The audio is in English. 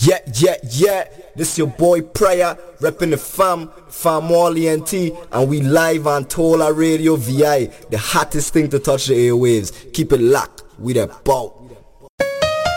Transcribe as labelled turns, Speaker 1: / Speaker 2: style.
Speaker 1: Yeah. This your boy Prayer, repping the fam Wally and T, and we live on Tola Radio VI, the hottest thing to touch the airwaves. Keep it locked with a boat.